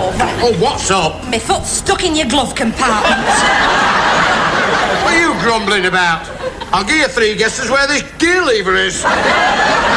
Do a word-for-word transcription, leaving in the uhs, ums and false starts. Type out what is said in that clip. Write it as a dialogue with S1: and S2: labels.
S1: love.
S2: Oh, what's up?
S1: My foot's stuck in your glove compartment.
S2: What are you grumbling about? I'll give you three guesses where this gear lever is.